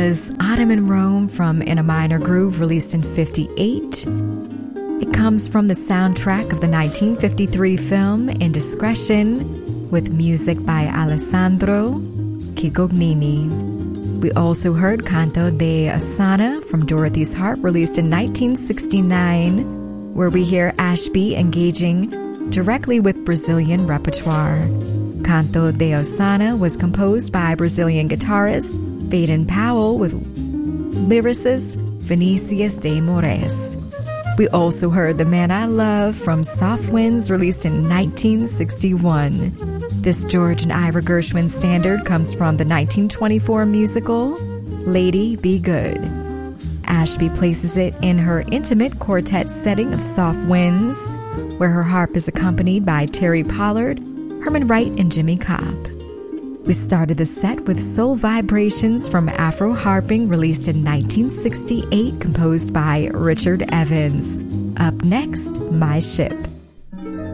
was Autumn in Rome from In a Minor Groove, released in 58. It comes from the soundtrack of the 1953 film Indiscretion, with music by Alessandro Chicognini. We also heard Canto de Asana from Dorothy's Heart, released in 1969, where we hear Ashby engaging directly with Brazilian repertoire. Canto de Osana was composed by Brazilian guitarist Baden Powell with lyricist Vinicius de Moraes. We also heard The Man I Love from Soft Winds, released in 1961. This George and Ira Gershwin standard comes from the 1924 musical Lady Be Good. Ashby places it in her intimate quartet setting of Soft Winds, where her harp is accompanied by Terry Pollard, Herman Wright, and Jimmy Cobb. We started the set with Soul Vibrations from Afro Harping, released in 1968, composed by Richard Evans. Up next, My Ship.